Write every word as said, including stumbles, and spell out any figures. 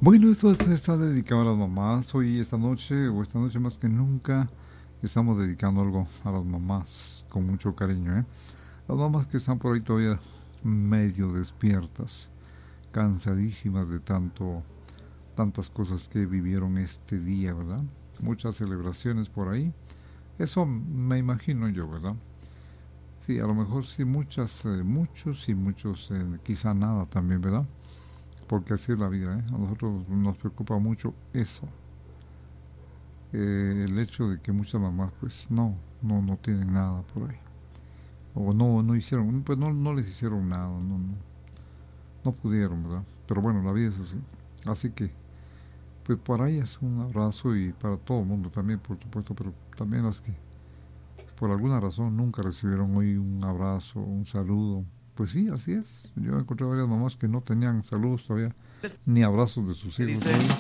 Bueno, esto está dedicado a las mamás. Hoy, esta noche, o esta noche más que nunca, estamos dedicando algo a las mamás con mucho cariño, ¿eh? Las mamás que están por ahí todavía medio despiertas, cansadísimas de tanto, tantas cosas que vivieron este día, ¿verdad? Muchas celebraciones por ahí. Eso me imagino yo, ¿verdad? Sí, a lo mejor sí muchas, eh, muchos y muchos, eh, quizá nada también, ¿verdad? Porque así es la vida, ¿eh? A nosotros nos preocupa mucho eso, eh, el hecho de que muchas mamás pues no, no, no tienen nada por ahí, o no, no hicieron, pues no, no les hicieron nada, no, no, no pudieron, ¿verdad? Pero bueno, la vida es así, así que pues para ellas un abrazo y para todo el mundo también, por supuesto, pero también las que por alguna razón nunca recibieron hoy un abrazo, un saludo. Pues sí, así es. Yo encontré varias mamás que no tenían saludos todavía, ni abrazos de sus hijos Dice, todavía.